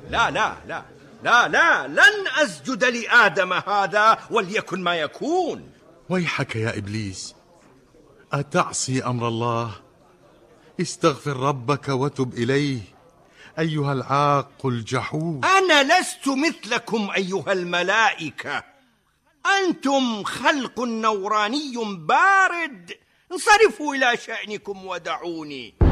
لا لا لا لا لا، لن أسجد لآدم هذا وليكن ما يكون. ويحك يا إبليس، أتعصي أمر الله؟ استغفر ربك وتب إليه أيها العاق الجحود. أنا لست مثلكم أيها الملائكة، أنتم خلق نوراني بارد، انصرفوا إلى شأنكم ودعوني.